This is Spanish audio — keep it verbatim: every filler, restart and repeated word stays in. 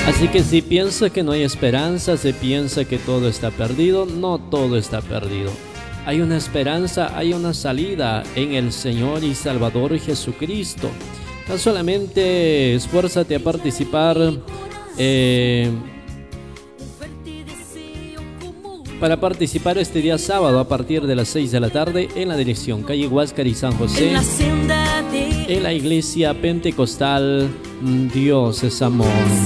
Así que si piensa que no hay esperanza, si piensa que todo está perdido, no todo está perdido. Hay una esperanza, hay una salida en el Señor y Salvador Jesucristo. Tan solamente esfuérzate a participar eh, para participar este día sábado a partir de las seis de la tarde en la dirección calle Huáscar y San José, en la iglesia pentecostal Dios es Amor.